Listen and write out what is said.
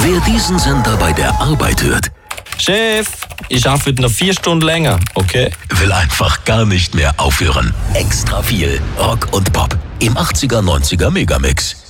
Wer diesen Sender bei der Arbeit hört, Chef, ich arbeite noch 4 Stunden länger, okay? will einfach gar nicht mehr aufhören. Extra viel Rock und Pop im 80er, 90er Megamix.